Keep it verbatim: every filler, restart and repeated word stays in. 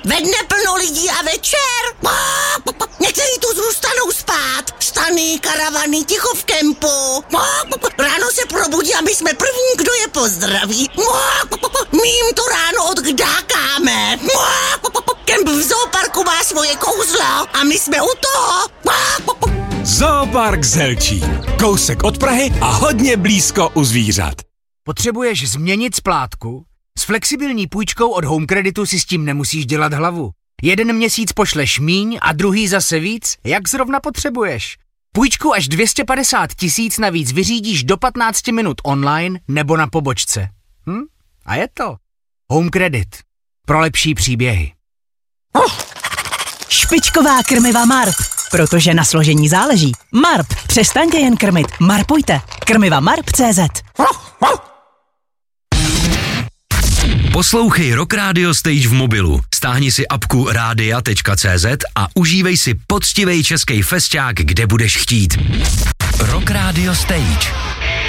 Ve dne plno lidí a večer někteří tu zůstanou spát. Stany, karavany, ticho v kempu. Ráno se probudí a my jsme první, kdo je pozdraví. My jim to ráno odkdákáme. Kemp v zooparku má svoje kouzlo a my jsme u toho. Zoopark Zelčí. Kousek od Prahy a hodně blízko u zvířat. Potřebuješ změnit splátku? S flexibilní půjčkou od Home Creditu si s tím nemusíš dělat hlavu. Jeden měsíc pošleš míň a druhý zase víc, jak zrovna potřebuješ. Půjčku až dvě stě padesát tisíc navíc vyřídíš do patnáct minut online nebo na pobočce. Hm? A je to. Home Credit. Pro lepší příběhy. Špičková krmiva Marp. Protože na složení záleží. Marp. Přestaňte jen krmit. Marpujte. Krmiva Marp tečka cé zet. Poslouchej Rock Radio Stage v mobilu. Stáhni si apku rádia tečka cé zet a užívej si poctivej český fesťák, kde budeš chtít. Rock Radio Stage.